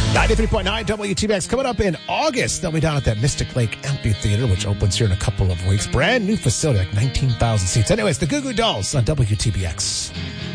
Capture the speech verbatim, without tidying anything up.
ninety-three point nine W T B X coming up in August. They'll be down at that Mystic Lake Amphitheater, which opens here in a couple of weeks. Brand new facility, like nineteen thousand seats. Anyways, the Goo Goo Dolls on W T B X.